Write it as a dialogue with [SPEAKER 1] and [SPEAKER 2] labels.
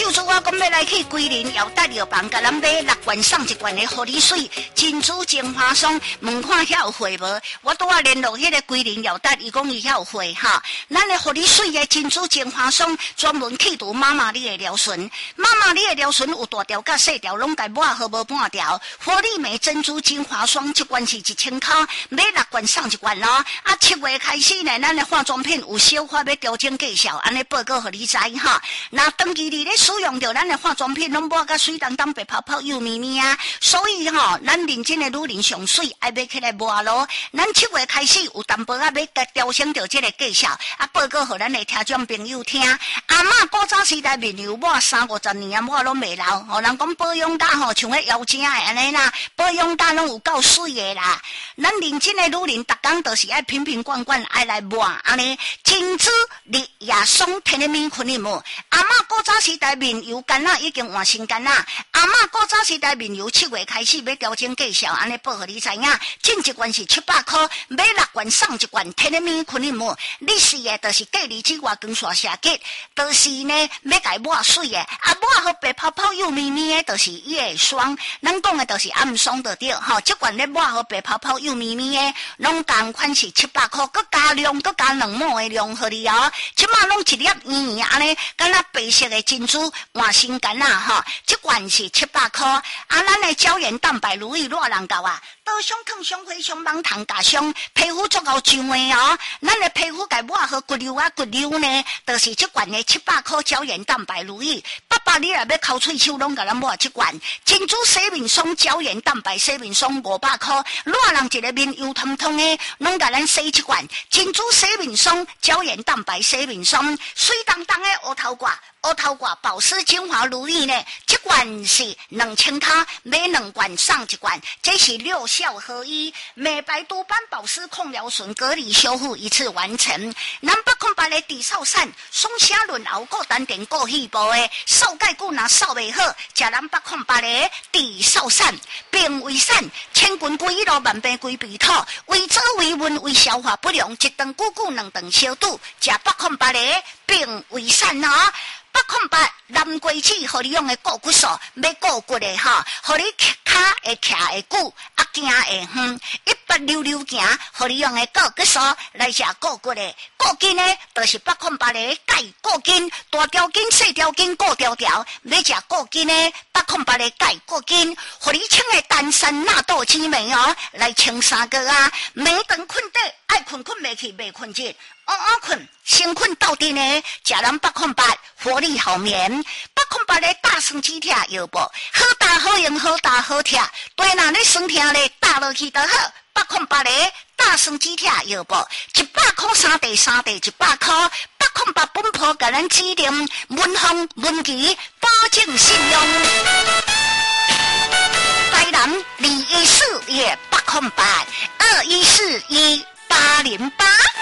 [SPEAKER 1] 秀珠我讲要来去桂林药达药房，甲咱买6罐送1罐的护理水、珍珠精华霜，问看遐有货无？我拄啊联络迄个桂林药达，伊讲伊遐有货哈。咱的护理水的珍珠精华霜，专门去除妈妈你的尿唇，妈妈你的尿唇有大条甲细条，拢甲抹好无半条。活力美珍珠精华霜1罐是1000块，买6罐送1罐咯。7月开始呢，咱的化妆品有小可要调整计效，安尼报告互你知哈。那长期你咧使用着咱的化妆品，拢抹甲水当当白泡泡幼咪咪啊，所以咱认真的女人上水，爱要起来抹咯。咱7月开始有淡薄要调整着这个计效，报告互咱的听众朋友听。阿嬷古早时代面油抹30-50年抹拢袂老，人讲保养大像迄妖精的安尼啦，保养大拢有够水的啦。咱认真的女人，逐工都是爱瓶瓶罐罐爱来抹安尼。珍珠日夜霜天然面群物，阿嬷古早时代面油干啦已经换新干啦。阿嬷古早时代面油7月开始要调整计效，安尼报互你知影。进1罐是700块，买6罐送1罐天然面群物。你是的，就是镉离子外光射射吉，就是呢要甲抹水的，抹好白泡泡幼咪咪的，就是伊的霜。咱讲的就是暗霜就对吼，这罐咧抹好白泡泡幼咪咪的，拢同款是700块，佮加量，佮加2毛的量互你哦。即马拢1粒圆圆安尼，敢若白色的珍珠换新干啦吼，这罐是700块。咱的胶原蛋白如意热人够啊，刀伤烫伤灰伤芒糖加伤，皮肤足够上的哦。咱的皮肤甲抹好骨溜骨溜呢，就是这罐的700块胶原蛋白如意。爸爸你若要抠喙手，拢甲咱抹这罐珍珠洗面霜胶原蛋白洗面霜500块，热人一个面油通通的，拢甲咱洗这罐珍珠洗面霜胶原蛋白洗面霜，水当当的乌头挂。乌头挂保湿精华如意呢，这罐是2000块，买2罐送1罐，这是6效合一，美白多斑保湿控疗损隔离修复一次完成。南北控白的底扫散，松虾润熬过单点过细部的，扫钙固若扫袂好，食南北控白的底扫散，并胃散，千棍归路万病归鼻土，胃走胃温胃消化不良，一顿久久2顿消肚，食北控白的并胃散哦。北控白蓝桂枝，互你用的固骨素，要固骨的哈，互你脚会徛会久，行会远，180行，互你用的固骨素来食固骨的。固筋呢，就是北控白的钙固筋，大条筋、细条筋、固条条，要食固筋呢，北控白的钙固筋，互你清的丹参纳豆青梅哦，来清3个啊，每顿困底爱困袂去，袂困日。困，先困到底呢，食咱北控白活力好眠，北控白的大酸止痛药补，好打好用，好打好疼，对哪咧酸痛咧打落去就好。北控白的大酸止痛药补，100块3袋100块，北控白本铺甲咱指定文风文期，保证信用。台南214也北控白2141808。